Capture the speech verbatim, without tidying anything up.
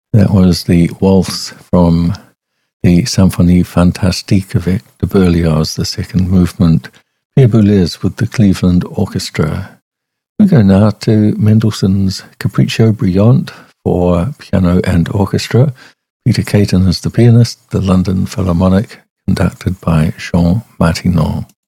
That was the waltz from the Symphonie Fantastique avec de Berlioz, the second movement. Pierre Boulez with the Cleveland Orchestra. We go now to Mendelssohn's Capriccio Brillante for piano and orchestra. Peter Caton as the pianist, the London Philharmonic, conducted by Jean Martinon.